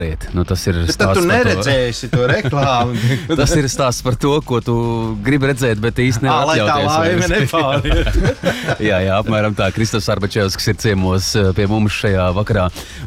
Nu, tas ir Bet tad tu neredzēsi to reklāmu. Tas ir stāsts par to, ko tu gribi redzēt, bet īsti nevar atļauties. Lai tā laime nepāriet. Jā, apmēram tā. Kristofs Arbačevskis ir ciemos pie mums šajā vakarā.